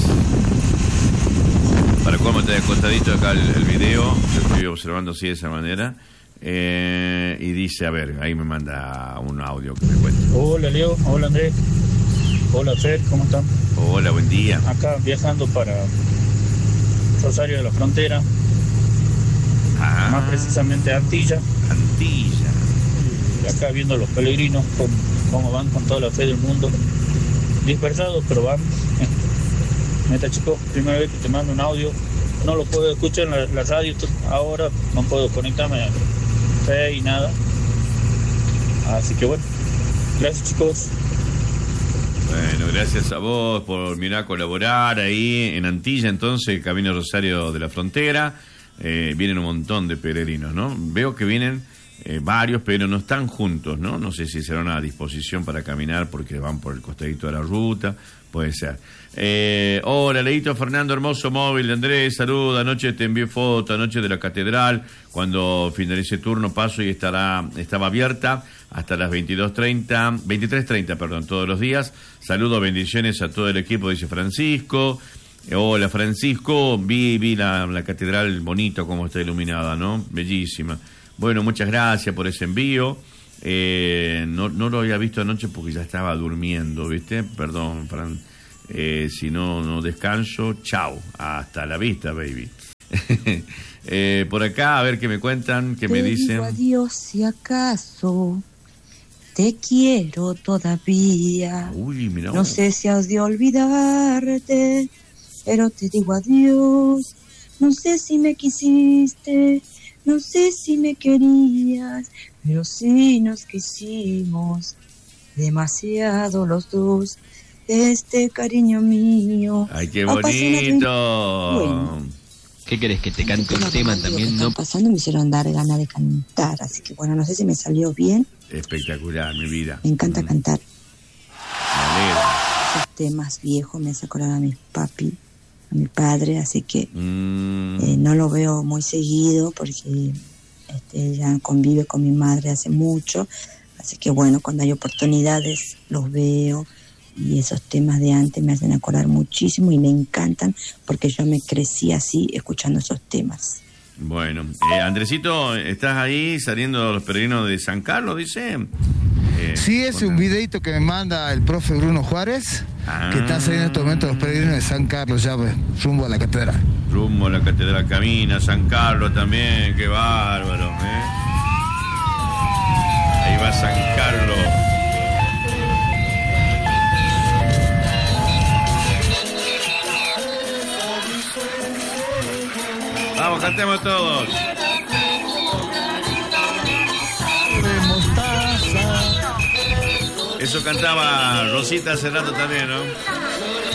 Para cómo está acostadito acá el, el video. Lo estoy observando así de esa manera. Eh, y dice, a ver, ahí me manda un audio que me cuenta. Hola Leo, hola Andrés, hola Fer, ¿cómo están? Hola, buen día. Acá viajando para Rosario de la Frontera, ah, más precisamente Antilla. Antilla. Y acá viendo a los peregrinos con, cómo van con toda la fe del mundo, dispersados, pero van. Neta chicos, primera vez que te mando un audio, no lo puedo escuchar en la, la radio ahora, no puedo conectarme a fe y nada. Así que bueno, gracias chicos. Bueno, gracias a vos por mirar colaborar ahí en Antilla, entonces, Camino Rosario de la Frontera. Eh, vienen un montón de peregrinos, ¿no? Veo que vienen eh, varios, pero no están juntos, ¿no? No sé si será una disposición para caminar porque van por el costadito de la ruta, puede ser. Eh, hola, Leito Fernando, hermoso móvil de Andrés, saluda, anoche te envié foto, anoche de la catedral, cuando finalice turno paso y estará estaba abierta hasta las veintidós treinta, veintitrés treinta, perdón, todos los días. Saludos, bendiciones a todo el equipo, dice Francisco. Eh, hola, Francisco, vi, vi la, la catedral bonito como está iluminada, ¿no? Bellísima. Bueno, muchas gracias por ese envío. Eh, no, no lo había visto anoche porque ya estaba durmiendo, ¿viste? Perdón, Fran. Eh, si no, no descanso, chao, hasta la vista, baby. eh, por acá, a ver qué me cuentan, qué te me dicen. Digo adiós si acaso te quiero todavía. Uy, mira. No sé si has de olvidarte, pero te digo adiós. No sé si me quisiste, no sé si me querías, pero sí nos quisimos demasiado los dos. Este cariño mío. Ay, qué bonito. Bueno, ¿qué querés que te cante un tema también? No, pasando me hicieron dar ganas de cantar, así que bueno, no sé si me salió bien. Espectacular, mi vida. Me encanta mm. cantar. Vale. Esos temas viejos me hace acordar a mi papi, a mi padre, así que mm. eh, no lo veo muy seguido porque este, ya convive con mi madre hace mucho, así que bueno, cuando hay oportunidades los veo. Y esos temas de antes me hacen acordar muchísimo y me encantan porque yo me crecí así escuchando esos temas. Bueno, eh, Andresito, ¿estás ahí saliendo los peregrinos de San Carlos, dice? Eh, sí, es un videito que me manda el profe Bruno Juárez, ah, que está saliendo en estos momentos los peregrinos de San Carlos, ya pues, rumbo a la catedral. Rumbo a la catedral, camina San Carlos también, qué bárbaro, ¿eh? Ahí va San Carlos. Vamos, cantemos todos. Eso cantaba Rosita hace rato también, ¿no?